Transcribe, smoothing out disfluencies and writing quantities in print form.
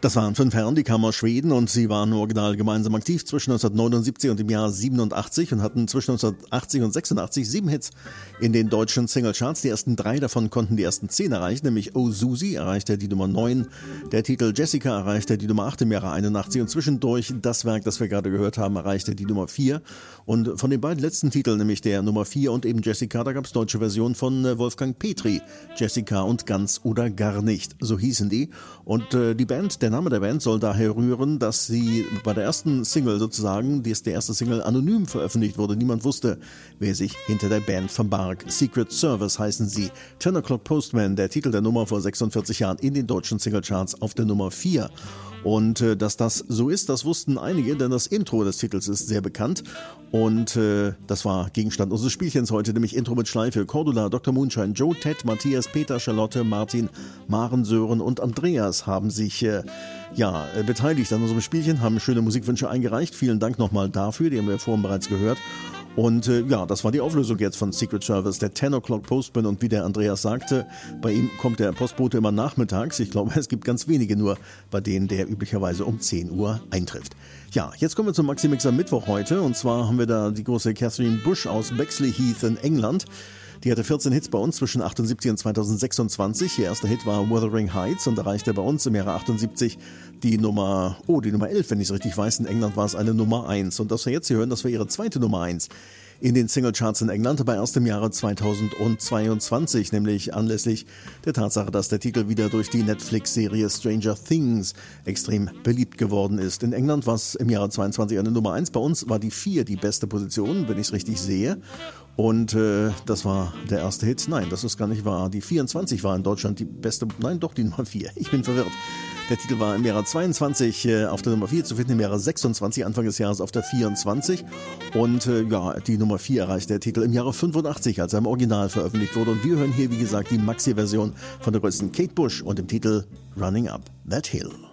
Das waren 5 Herren, die kamen aus Schweden und sie waren original gemeinsam aktiv zwischen 1979 und dem Jahr 87 und hatten zwischen 1980 und 86 7 Hits in den deutschen Singlecharts. Die ersten 3 davon konnten die ersten 10 erreichen, nämlich Oh Susi erreichte die Nummer 9, der Titel Jessica erreichte die Nummer 8 im Jahre 81 und zwischendurch das Werk, das wir gerade gehört haben, erreichte die Nummer 4. Und von den beiden letzten Titeln, nämlich der Nummer 4 und eben Jessica, da gab es deutsche Versionen von Wolfgang Petri. Jessica und Ganz oder Gar nicht, so hießen die. Und die Band, der Name der Band soll daher rühren, dass sie bei der ersten Single sozusagen, die erste Single anonym veröffentlicht wurde. Niemand wusste, wer sich hinter der Band verbarg. Secret Service heißen sie. 10 O'Clock Postman, der Titel der Nummer vor 46 Jahren in den deutschen Singlecharts auf der Nummer 4. Und dass das so ist, das wussten einige, denn das Intro des Titels ist sehr bekannt. Und das war Gegenstand unseres Spielchens heute, nämlich Intro mit Schleife. Cordula, Dr. Moonshine, Joe, Ted, Matthias, Peter, Charlotte, Martin, Maren, Sören und Andreas haben sich beteiligt an unserem Spielchen, haben schöne Musikwünsche eingereicht. Vielen Dank nochmal dafür, die haben wir vorhin bereits gehört. Und das war die Auflösung jetzt von Secret Service, der 10 O'Clock Postman. Und wie der Andreas sagte, bei ihm kommt der Postbote immer nachmittags. Ich glaube, es gibt ganz wenige nur, bei denen der üblicherweise um 10 Uhr eintrifft. Ja, jetzt kommen wir zum Maxi-Mix am Mittwoch heute. Und zwar haben wir da die große Catherine Bush aus Bexley Heath in England. Die hatte 14 Hits bei uns zwischen 78 und 2026. Ihr erster Hit war Wuthering Heights und erreichte bei uns im Jahre 78 die Nummer 11, wenn ich es richtig weiß. In England war es eine Nummer 1. Und das wir jetzt hier hören, das war ihre zweite Nummer 1 in den Singlecharts in England, aber erst im Jahre 2022, nämlich anlässlich der Tatsache, dass der Titel wieder durch die Netflix-Serie Stranger Things extrem beliebt geworden ist. In England war es im Jahre 22 eine Nummer 1, bei uns war die 4 die beste Position, wenn ich es richtig sehe. Und das war der erste Hit. Nein, das ist gar nicht wahr. Die 24 war in Deutschland die beste, nein, doch die Nummer 4. Ich bin verwirrt. Der Titel war im Jahre 22 auf der Nummer 4 zu finden, im Jahre 26, Anfang des Jahres auf der 24. Und die Nummer 4 erreicht der Titel im Jahre 85, als er im Original veröffentlicht wurde. Und wir hören hier, wie gesagt, die Maxi-Version von der größten Kate Bush und dem Titel Running Up That Hill.